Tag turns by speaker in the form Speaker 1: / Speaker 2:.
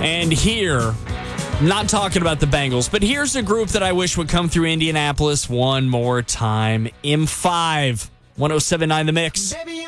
Speaker 1: And here, not talking about the Bengals, but here's a group that I wish would come through Indianapolis one more time. M5, 107.9 The Mix.